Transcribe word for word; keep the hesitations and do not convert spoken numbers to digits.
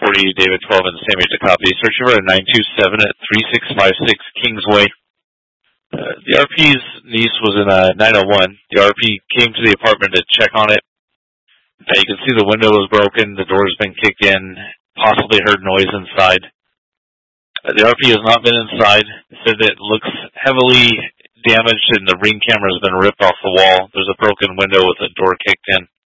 forty, David twelve, and Sammy to copy. Searching for a nine two seven at three six five six Kingsway. Uh, the R P's niece was in a nine oh one. The R P came to the apartment to check on it. Uh, you can see the window was broken, the door's been kicked in, possibly heard noise inside. Uh, the R P has not been inside. They said it looks heavily damaged and the ring camera has been ripped off the wall. There's a broken window with a door kicked in.